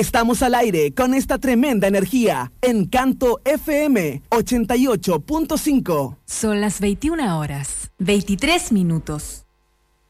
Estamos al aire con esta tremenda energía en Canto FM 88.5. Son las 21 horas, 23 minutos.